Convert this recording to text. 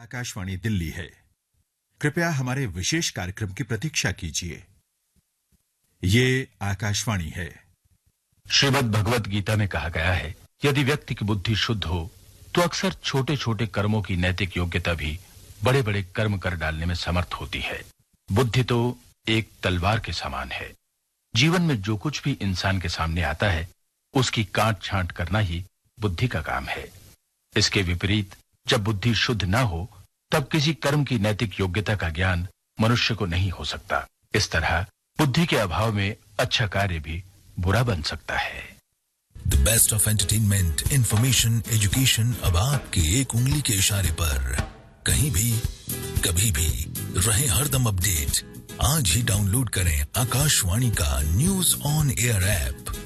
आकाशवाणी दिल्ली है। कृपया हमारे विशेष कार्यक्रम की प्रतीक्षा कीजिए। ये आकाशवाणी है। श्रीमद् भगवत गीता में कहा गया है, यदि व्यक्ति की बुद्धि शुद्ध हो तो अक्सर छोटे छोटे कर्मों की नैतिक योग्यता भी बड़े बड़े कर्म कर डालने में समर्थ होती है। बुद्धि तो एक तलवार के समान है। जीवन में जो कुछ भी इंसान के सामने आता है उसकी काट छांट करना ही बुद्धि का काम है। इसके विपरीत जब बुद्धि शुद्ध ना हो तब किसी कर्म की नैतिक योग्यता का ज्ञान मनुष्य को नहीं हो सकता। इस तरह बुद्धि के अभाव में अच्छा कार्य भी बुरा बन सकता है। The best of entertainment, information, education अब आपके एक उंगली के इशारे पर, कहीं भी कभी भी रहे हरदम अपडेट। आज ही डाउनलोड करें आकाशवाणी का न्यूज ऑन एयर ऐप।